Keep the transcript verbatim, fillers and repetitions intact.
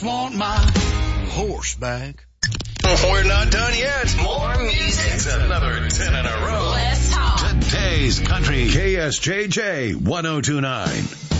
Want my horse back. We're not done yet. More music. It's another ten in a row. Let's talk. Today's Country K S J J ten twenty-nine.